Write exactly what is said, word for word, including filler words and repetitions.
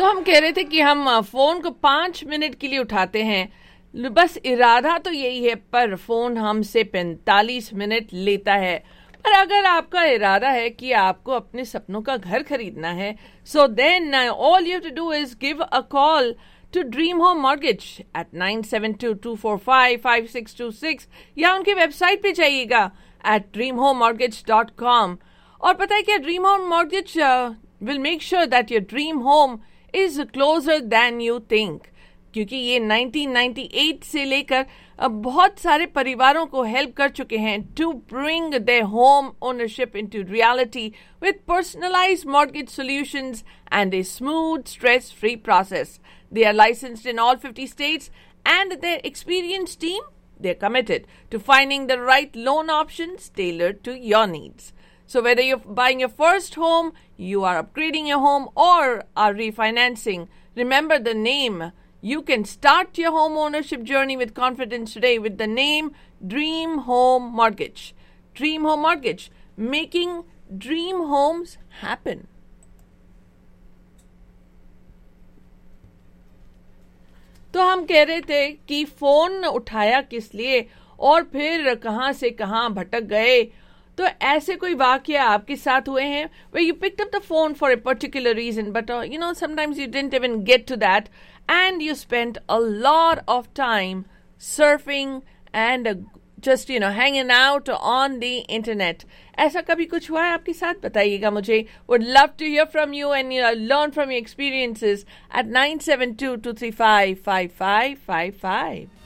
तो हम कह रहे थे कि हम फोन को पांच मिनट के लिए उठाते हैं, बस इरादा तो यही है, पर फोन हमसे पैंतालीस मिनट लेता है। पर अगर आपका इरादा है कि आपको अपने सपनों का घर खरीदना है, so then all you have to do is give a call to Dream Home Mortgage at nine seven two, two four five, five six two six या उनकी वेबसाइट पे जाइएगा at dream home mortgage dot com। और पता है क्या, Dream Home Mortgage uh, will make sure that your dream home is closer than you think, क्योंकि ये नाइनटीन नाइंटी एट से लेकर बहुत सारे परिवारों को हेल्प कर चुके हैं to bring their home ownership into reality with personalised mortgage solutions and a smooth stress free process. They are licensed in all fifty states, and their experienced team, they're committed to finding the right loan options tailored to your needs. So whether you're buying your first home, you are upgrading your home, or are refinancing, remember the name. You can start your home ownership journey with confidence today with the name Dream Home Mortgage. Dream Home Mortgage, making dream homes happen. तो हम कह रहे थे कि phone उठाया किस लिए और फिर कहां से कहां भटक गए। तो ऐसे कोई वाकया आपके साथ हुए हैं where you picked up the phone for a particular reason, but uh, you know sometimes you didn't even get to that and you spent a lot of time surfing and uh, just you know hanging out on the internet. ऐसा कभी कुछ हुआ है आपके साथ? बताइएगा मुझे. Would love to hear from you and you know, learn from your experiences at nine seven two, two three five, five five five five.